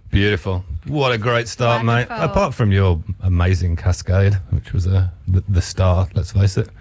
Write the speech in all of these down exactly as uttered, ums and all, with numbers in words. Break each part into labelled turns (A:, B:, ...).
A: Beautiful. What a great start,
B: Wonderful.
A: mate. Apart from your amazing Cascade, which was uh, the, the star, let's face it.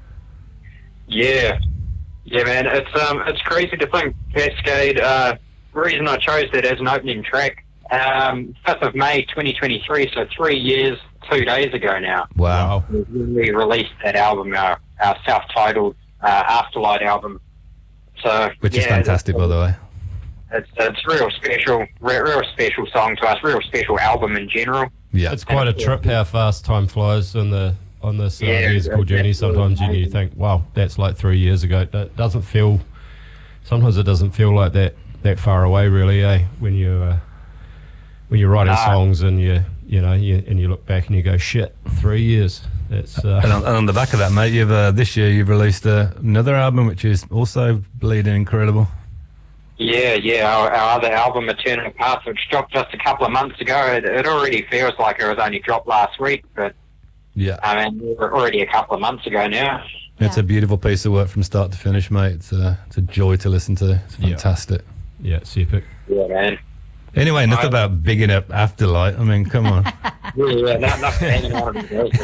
C: Yeah, yeah, man. It's um, it's crazy to think Cascade. Uh, the reason I chose that as an opening track, um, fifth of May, twenty twenty-three. So three years, two days ago now.
A: Wow.
C: We released that album, our our self-titled uh, Afterlight album. So
A: Which
C: yeah,
A: is fantastic, by the way.
C: It's it's real special, real, real special song to us. Real special album in general.
A: Yeah.
D: It's quite a trip how fast time flies on the on this uh,
C: Yeah,
D: musical journey.
C: absolutely.
D: Sometimes you, you think, wow, that's like three years ago. It doesn't feel. Sometimes it doesn't feel like that that far away, really, eh? When you uh, when you're writing
C: Nah.
D: songs and you you know you, and you look back and you go, shit, three years. That's uh,
A: And on, and on the back of that, mate, you've uh, this year you've released uh, another album, which is also bleeding incredible.
C: Yeah, yeah. Our, our other album, Eternal Path, which dropped just a couple of months ago. It, it already feels like it was only dropped last week, but
A: Yeah.
C: I mean, we're already a couple of months ago now.
A: It's
B: Yeah.
A: a beautiful piece of work from start to finish, mate. It's a, it's a joy to listen to. It's
D: Yeah.
A: fantastic.
D: yeah, it's epic.
C: Yeah, man.
A: Anyway, enough
C: I-
A: about bigging up Afterlight. I mean, come on.
C: Yeah, yeah. Not, not hanging on to those,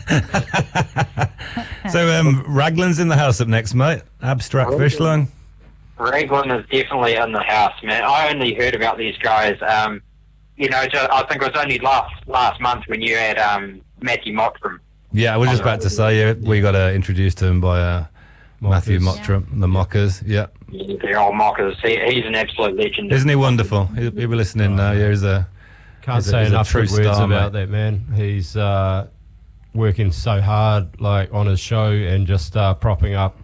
C: right?
A: So, um, Raglan's in the house up next, mate. Abstract
C: Oh,
A: Fish Lung.
C: Raglan is definitely in the house, man. I only heard about these guys, um, you know, ju- I think it was only last last month when you had um, Matthew Mottram.
A: Yeah, I was just about to say, yeah, we got uh, introduced to him by uh, Matthew
D: Mockers.
A: Mottram, the Mockers. Yeah.
C: The old mockers. He, he's an absolute legend.
A: Isn't he wonderful? He'll, he'll be listening now. Yeah, he's a.
D: Can't
A: He's a-
D: say
A: he's a
D: enough
A: true
D: good words
A: star,
D: about
A: mate.
D: that man. He's uh, working so hard, like on his show, and just uh, propping up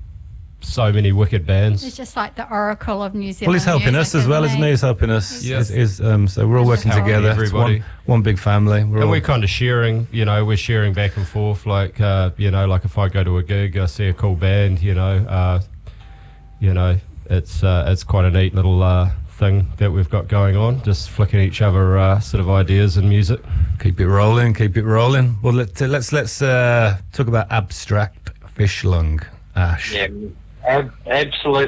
D: so many wicked
B: He's
D: bands.
B: just like the oracle of New Zealand
A: Well, he's helping us
B: music,
A: as well, isn't he?
B: he?
A: He's helping us.
D: Yeah.
A: He's- he's, um, so we're all working
D: Helping
A: together. It's
D: everybody.
A: one, one big family. We're
D: And
A: all,
D: we're kind of sharing, you know, we're sharing back and forth. Like, uh, you know, like if I go to a gig, I see a cool band, you know, uh, you know, it's uh, it's quite a neat little uh, thing that we've got going on. Just flicking each other uh, sort of ideas and music.
A: keep it rolling, keep it rolling. Well, let, let's let's uh, talk about Abstract Fish Lung, Ash.
C: Yeah, ab- absolutely.